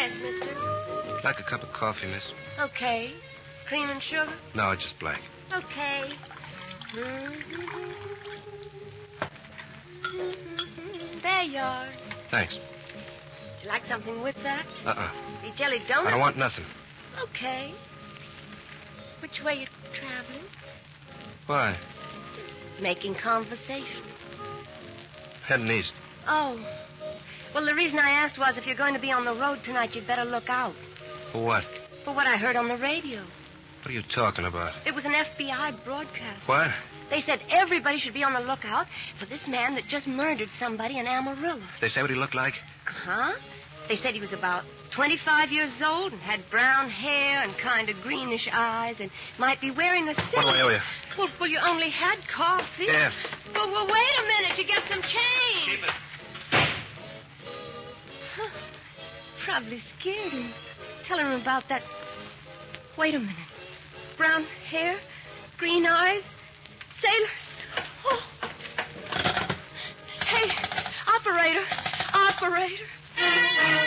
Yes, mister. I'd like a cup of coffee, miss. Okay. Cream and sugar? No, just black. Okay. There you are. Thanks. Would you like something with that? The jelly donut? I don't want nothing. Okay. Which way you traveling? Why? Making conversation. Heading east. Oh. Well, the reason I asked was if you're going to be on the road tonight, you'd better look out. For what? For what I heard on the radio. What are you talking about? It was an FBI broadcast. What? They said everybody should be on the lookout for this man that just murdered somebody in Amarillo. They say what he looked like? Huh? They said he was about 25 years old and had brown hair and kind of greenish eyes and might be wearing a suit. What do I owe you? Well, you only had coffee. Yeah. Well, wait a minute. You get some change. Keep it. Huh. Probably scared him. Tell him about that. Wait a minute. Brown hair, green eyes, sailors. Oh. Hey, operator.